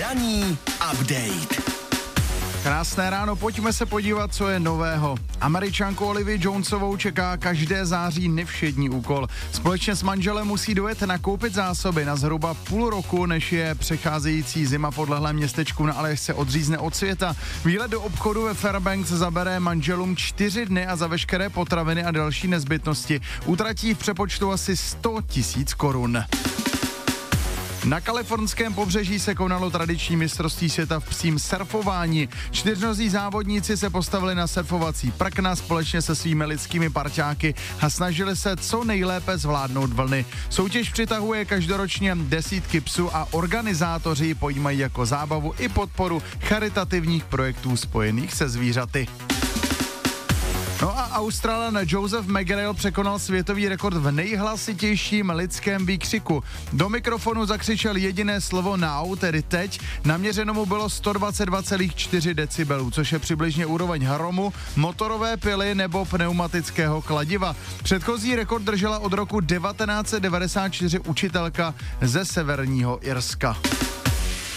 Ranní update. Krásné ráno, pojďme se podívat, co je nového. Američanku Olivii Jonesovou čeká každé září nevšední úkol. Společně s manželem musí dojet nakoupit zásoby na zhruba půl roku, než je přecházející zima v podlehlém městečku na Aljašce odřízne od světa. Výlet do obchodu ve Fairbanks zabere manželům 4 dny a za veškeré potraviny a další nezbytnosti utratí v přepočtu asi 100 000 korun. Na kalifornském pobřeží se konalo tradiční mistrovství světa v psím surfování. 4nozí závodníci se postavili na surfovací prkna společně se svými lidskými parťáky a snažili se co nejlépe zvládnout vlny. Soutěž přitahuje každoročně desítky psů a organizátoři ji pojímají jako zábavu i podporu charitativních projektů spojených se zvířaty. No a Australan Joseph McGrail překonal světový rekord v nejhlasitějším lidském výkřiku. Do mikrofonu zakřičel jediné slovo now, tedy teď. Naměřeno mu bylo 122,4 decibelů, což je přibližně úroveň hromu, motorové pily nebo pneumatického kladiva. Předchozí rekord držela od roku 1994 učitelka ze Severního Irska.